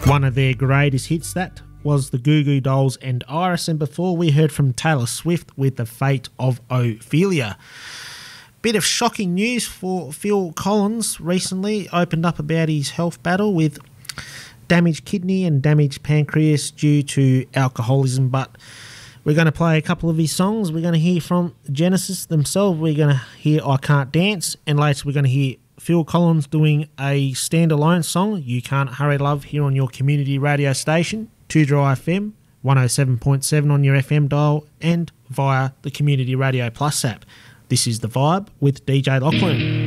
One of their greatest hits, that was the Goo Goo Dolls and Iris, and before we heard from Taylor Swift with The Fate of Ophelia. Bit of shocking news for Phil Collins. Recently opened up about his health battle with damaged kidney and damaged pancreas due to alcoholism, but we're going to play a couple of his songs. We're going to hear from Genesis themselves. We're going to hear I Can't Dance, and later we're going to hear Phil Collins doing a standalone song, You Can't Hurry Love, here on your community radio station, 2 Dry FM, 107.7 on your FM dial, and via the Community Radio Plus app. This is The Vibe with DJ Lachlan.